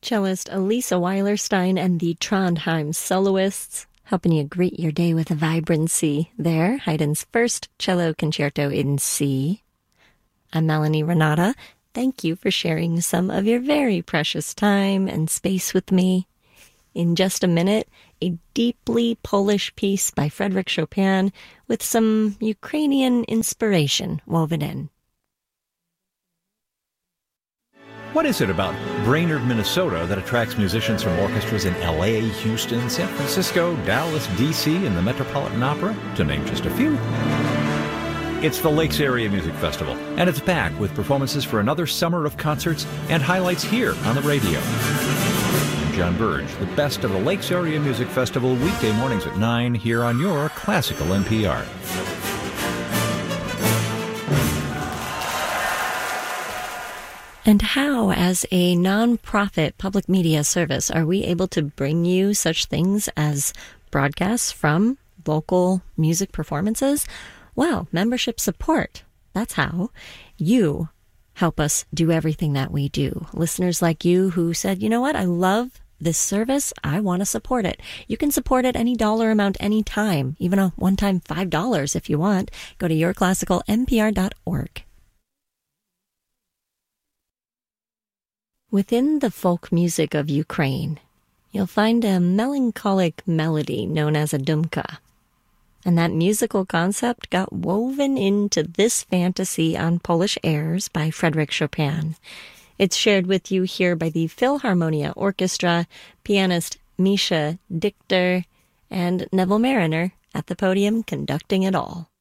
Cellist Elisa Weilerstein and the Trondheim Soloists, helping you greet your day with vibrancy there. Haydn's first cello concerto in C. I'm Melanie Renata. Thank you for sharing some of your very precious time and space with me. In just a minute, a deeply Polish piece by Frédéric Chopin with some Ukrainian inspiration woven in. What is it about Brainerd, Minnesota that attracts musicians from orchestras in L.A., Houston, San Francisco, Dallas, D.C., and the Metropolitan Opera, to name just a few? It's the Lakes Area Music Festival, and it's back with performances for another summer of concerts and highlights here on the radio. I'm John Burge, the best of the Lakes Area Music Festival, weekday mornings at 9 here on your Classical NPR. And how, as a nonprofit public media service, are we able to bring you such things as broadcasts from local music performances? Well, membership support. That's how. You help us do everything that we do. Listeners like you who said, you know what, I love this service. I want to support it. You can support it any dollar amount, any time, even a one-time $5 if you want. Go to yourclassicalnpr.org. Within the folk music of Ukraine, you'll find a melancholic melody known as a dumka. And that musical concept got woven into this fantasy on Polish airs by Frédéric Chopin. It's shared with you here by the Philharmonia Orchestra, pianist Misha Dichter, and Neville Mariner at the podium conducting it all.